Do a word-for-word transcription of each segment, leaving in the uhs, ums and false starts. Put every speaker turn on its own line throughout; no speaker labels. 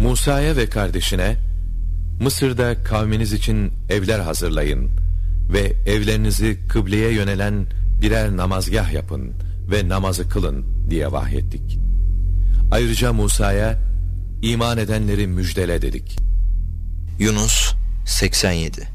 Musa'ya ve kardeşine, Mısır'da kavminiz için evler hazırlayın ve evlerinizi kıbleye yönelen birer namazgah yapın ve namazı kılın diye vahyettik. Ayrıca Musa'ya iman edenleri müjdele dedik.
Yunus seksen yedi.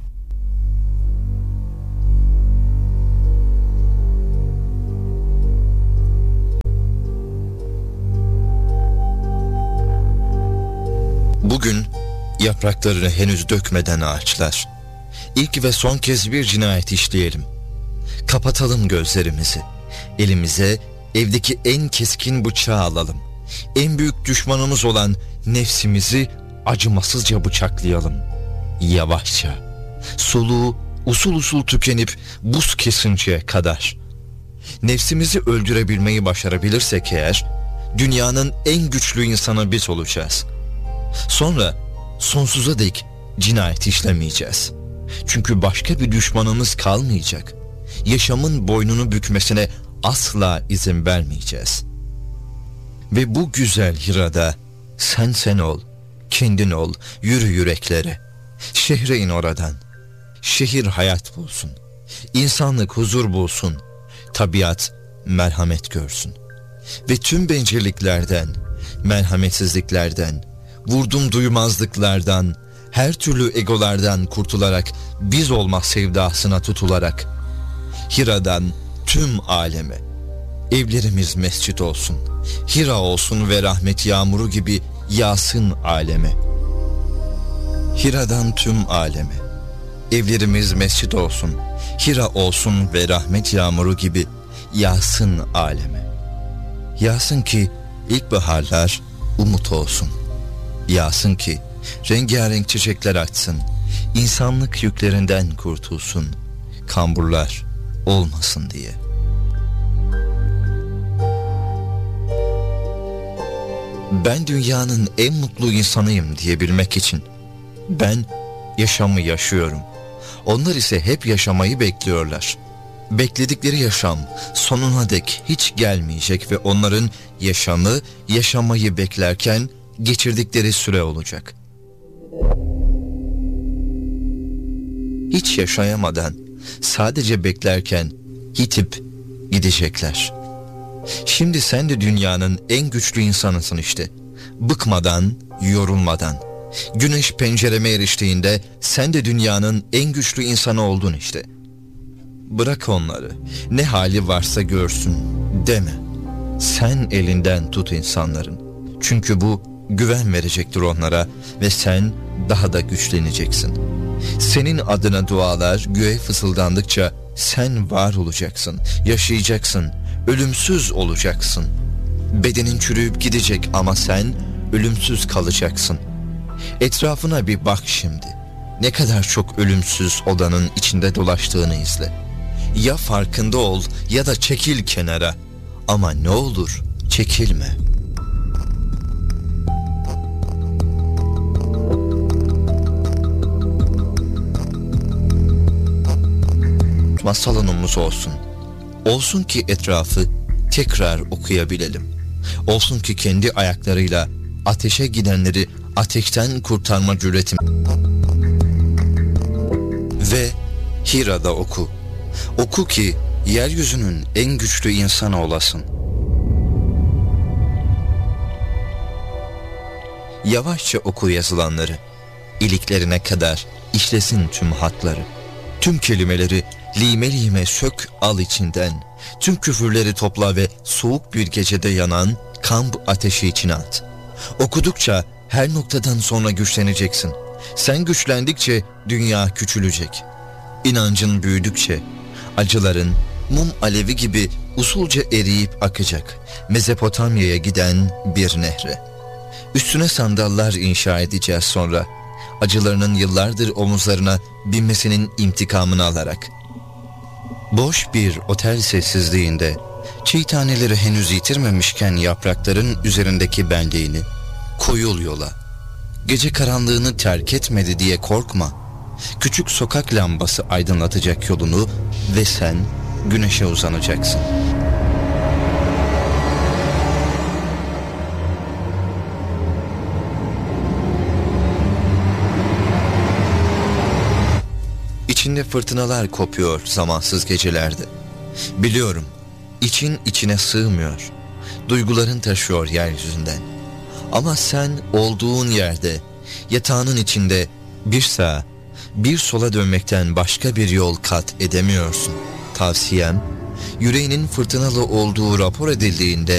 Bugün yapraklarını henüz dökmeden ağaçlar, İlk ve son kez bir cinayet işleyelim. Kapatalım gözlerimizi. Elimize evdeki en keskin bıçağı alalım. En büyük düşmanımız olan nefsimizi acımasızca bıçaklayalım. Yavaşça, soluğu usul usul tükenip buz kesinceye kadar. Nefsimizi öldürebilmeyi başarabilirsek eğer, dünyanın en güçlü insanı biz olacağız. Sonra sonsuza dek cinayet işlemeyeceğiz. Çünkü başka bir düşmanımız kalmayacak. Yaşamın boynunu bükmesine asla izin vermeyeceğiz. Ve bu güzel Hira'da sen sen ol, kendin ol, yürü yüreklere. Şehre in oradan. Şehir hayat bulsun. İnsanlık huzur bulsun. Tabiat merhamet görsün. Ve tüm bencilliklerden, merhametsizliklerden, vurdum duymazlıklardan, her türlü egolardan kurtularak biz olma sevdasına tutularak Hira'dan tüm aleme evlerimiz mescit olsun, Hira olsun ve rahmet yağmuru gibi yağsın aleme. Hira'dan tüm aleme evlerimiz mescit olsun, Hira olsun ve rahmet yağmuru gibi yağsın aleme. Yağsın ki ilkbaharlar umut olsun. Yağsın ki rengarenk çiçekler açsın, insanlık yüklerinden kurtulsun, kamburlar olmasın diye. Ben dünyanın en mutlu insanıyım diyebilmek için ben yaşamı yaşıyorum. Onlar ise hep yaşamayı bekliyorlar. Bekledikleri yaşam sonuna dek hiç gelmeyecek ve onların yaşamı, yaşamayı beklerken geçirdikleri süre olacak. Hiç yaşayamadan, sadece beklerken yitip gidecekler. Şimdi sen de dünyanın en güçlü insanısın işte. Bıkmadan, yorulmadan. Güneş pencereme eriştiğinde sen de dünyanın en güçlü insanı oldun işte. Bırak onları, ne hali varsa görsün deme. Sen elinden tut insanların. Çünkü bu güven verecektir onlara ve sen daha da güçleneceksin. Senin adına dualar göğe fısıldandıkça sen var olacaksın, yaşayacaksın, ölümsüz olacaksın. Bedenin çürüyüp gidecek ama sen ölümsüz kalacaksın. Etrafına bir bak şimdi. Ne kadar çok ölümsüz odanın içinde dolaştığını izle. Ya farkında ol ya da çekil kenara. Ama ne olur çekilme. Salonumuz olsun. Olsun ki etrafı tekrar okuyabilelim. Olsun ki kendi ayaklarıyla ateşe gidenleri ateşten kurtarma cüretim. Ve Hira'da oku. Oku ki yeryüzünün en güçlü insanı olasın. Yavaşça oku yazılanları. İliklerine kadar işlesin tüm hatları. Tüm kelimeleri lime lime sök al içinden. Tüm küfürleri topla ve soğuk bir gecede yanan kamp ateşi içine at. Okudukça her noktadan sonra güçleneceksin. Sen güçlendikçe dünya küçülecek. İnancın büyüdükçe acıların mum alevi gibi usulca eriyip akacak. Mezopotamya'ya giden bir nehre. Üstüne sandallar inşa edeceğiz sonra. Acılarının yıllardır omuzlarına binmesinin intikamını alarak. Boş bir otel sessizliğinde çiğ taneleri henüz yitirmemişken yaprakların üzerindeki benliğini koyul yola. Gece karanlığını terk etmedi diye korkma. Küçük sokak lambası aydınlatacak yolunu ve sen güneşe uzanacaksın. İçinde fırtınalar kopuyor zamansız gecelerde. Biliyorum, için içine sığmıyor. Duyguların taşıyor yeryüzünden. Ama sen olduğun yerde, yatağının içinde bir sağa, bir sola dönmekten başka bir yol kat edemiyorsun. Tavsiyem, yüreğinin fırtınalı olduğu rapor edildiğinde